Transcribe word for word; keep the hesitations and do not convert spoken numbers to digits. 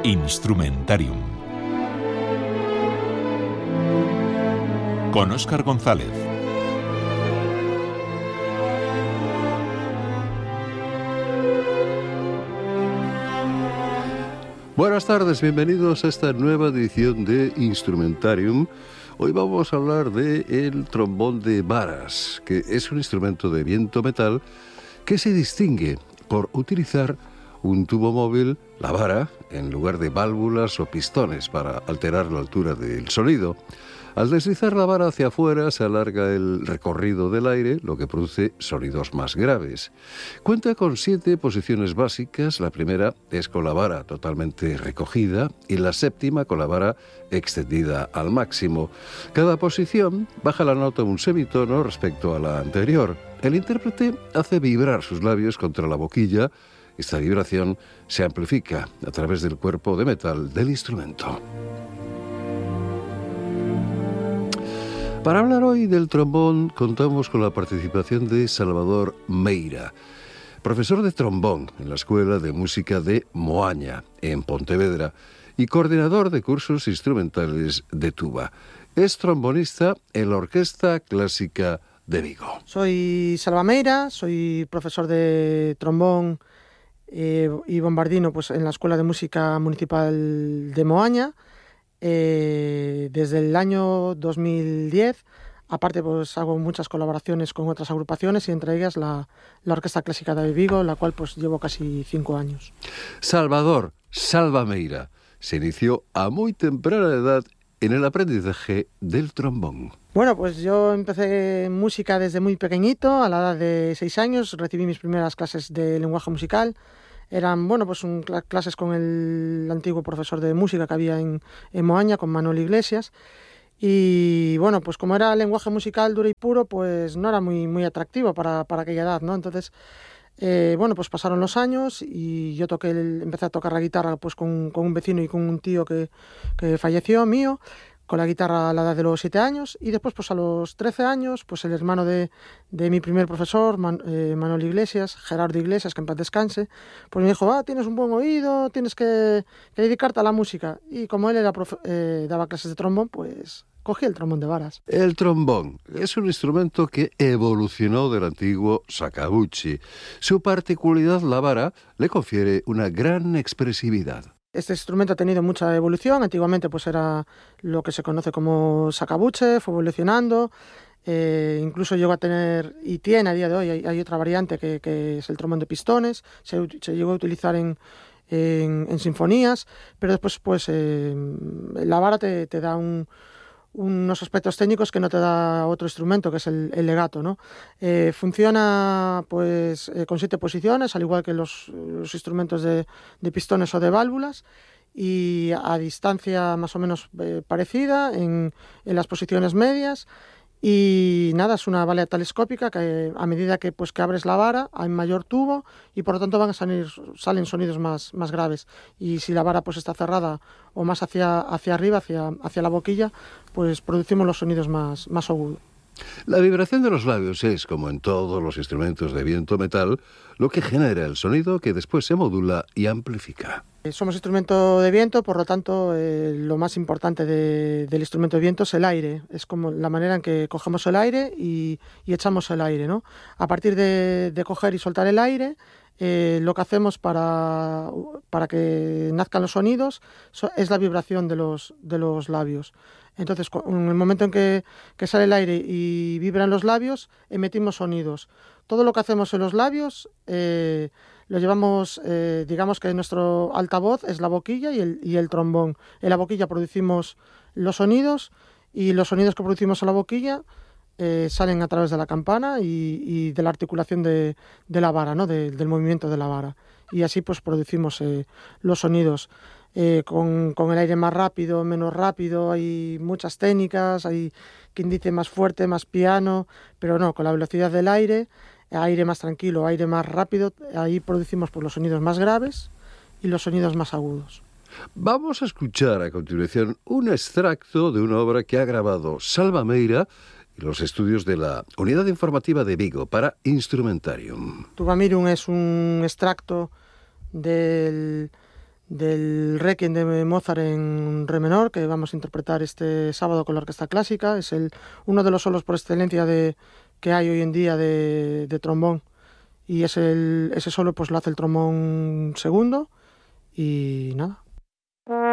Instrumentarium con Óscar González. Buenas tardes, bienvenidos a esta nueva edición de Instrumentarium. Hoy vamos a hablar de el trombón de varas, que es un instrumento de viento metal que se distingue por utilizar un tubo móvil, la vara, en lugar de válvulas o pistones para alterar la altura del sonido. Al deslizar la vara hacia afuera se alarga el recorrido del aire, lo que produce sonidos más graves. Cuenta con siete posiciones básicas. La primera es con la vara totalmente recogida y la séptima con la vara extendida al máximo. Cada posición baja la nota un semitono respecto a la anterior. El intérprete hace vibrar sus labios contra la boquilla. Esta vibración se amplifica a través del cuerpo de metal del instrumento. Para hablar hoy del trombón, contamos con la participación de Salvador Meira, profesor de trombón en la Escuela de Música de Moaña, en Pontevedra, y coordinador de cursos instrumentales de tuba. Es trombonista en la Orquesta Clásica de Vigo. Soy Salva Meira, soy profesor de trombón eh, y bombardino pues, en la Escuela de Música Municipal de Moaña. Eh, desde el año dos mil diez, aparte pues hago muchas colaboraciones con otras agrupaciones y entre ellas la, la Orquesta Clásica de Vigo, la cual pues llevo casi cinco años. Salvador Salva Meira se inició a muy temprana edad en el aprendizaje del trombón. Bueno, pues yo empecé música desde muy pequeñito, a la edad de seis años, recibí mis primeras clases de lenguaje musical. Eran, bueno, pues un, clases con el antiguo profesor de música que había en, en Moaña, con Manuel Iglesias. Y bueno, pues como era lenguaje musical duro y puro, pues no era muy, muy atractivo para, para aquella edad, ¿no? Entonces, eh, bueno, pues pasaron los años y yo toqué el, empecé a tocar la guitarra pues con, con un vecino y con un tío que, que falleció mío, con la guitarra a la edad de los siete años, y después pues a los trece años pues el hermano de, de mi primer profesor, Man, eh, Manuel Iglesias, Gerardo Iglesias, que en paz descanse, pues me dijo, ah, tienes un buen oído, tienes que, que dedicarte a la música, y como él era profe, eh, daba clases de trombón, pues cogí el trombón de varas. El trombón es un instrumento que evolucionó del antiguo shakuhachi. Su particularidad, la vara, le confiere una gran expresividad. Este instrumento ha tenido mucha evolución. Antiguamente pues era lo que se conoce como shakuhachi, fue evolucionando, eh, incluso llegó a tener, y tiene a día de hoy, hay, hay otra variante que, que es el trombón de pistones, se, se llegó a utilizar en, en, en sinfonías, pero después pues eh, la vara te, te da un... unos aspectos técnicos que no te da otro instrumento, que es el, el legato, ¿no? Eh, funciona pues eh, con siete posiciones, al igual que los, los instrumentos de, de pistones o de válvulas, y a distancia más o menos eh, parecida en, en las posiciones medias. Y nada, es una bala telescópica que a medida que, pues, que abres la vara hay mayor tubo y por lo tanto van a salir, salen sonidos más, más graves. Y si la vara pues está cerrada o más hacia, hacia arriba, hacia, hacia la boquilla, pues producimos los sonidos más, más agudos. La vibración de los labios es, como en todos los instrumentos de viento metal, lo que genera el sonido que después se modula y amplifica. Somos instrumento de viento, por lo tanto, eh, lo más importante de, del instrumento de viento es el aire. Es como la manera en que cogemos el aire y, y echamos el aire, ¿no? A partir de, de coger y soltar el aire, eh, lo que hacemos para, para que nazcan los sonidos es la vibración de los, de los labios. Entonces, en el momento en que, que sale el aire y vibran los labios, emitimos sonidos. Todo lo que hacemos en los labios eh, lo llevamos, eh, digamos que nuestro altavoz es la boquilla y el, y el trombón. En la boquilla producimos los sonidos y los sonidos que producimos en la boquilla eh, salen a través de la campana y, y de la articulación de, de la vara, ¿no? de, del movimiento de la vara. Y así pues producimos eh, los sonidos. Eh, con, con el aire más rápido, menos rápido, hay muchas técnicas, hay quien dice más fuerte, más piano, pero no, con la velocidad del aire, aire más tranquilo, aire más rápido, ahí producimos pues, los sonidos más graves y los sonidos más agudos. Vamos a escuchar a continuación un extracto de una obra que ha grabado Salva Meira y los estudios de la Unidad Informativa de Vigo para Instrumentarium. Tuba Mirum es un extracto del del Requiem de Mozart en re menor, que vamos a interpretar este sábado con la Orquesta Clásica. Es el, uno de los solos por excelencia de, que hay hoy en día de, de trombón, y es el, ese solo pues lo hace el trombón segundo, y nada.